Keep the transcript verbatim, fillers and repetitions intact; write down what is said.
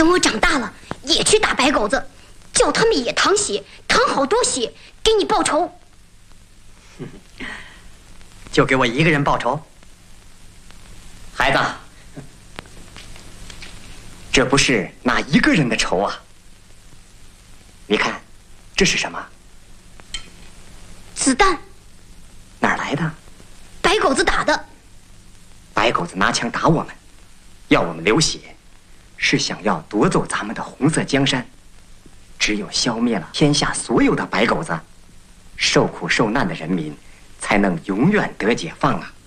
等我长大了也去打白狗子，叫他们也淌血，淌好多血，给你报仇。 就给我一个人报仇？孩子，这不是哪一个人的仇啊？你看，这是什么？ 子弹。 哪儿来的？ 白狗子打的。 白狗子拿枪打我们，要我们流血，是想要夺走咱们的红色江山。只有消灭了天下所有的白狗子，受苦受难的人民才能永远得解放啊！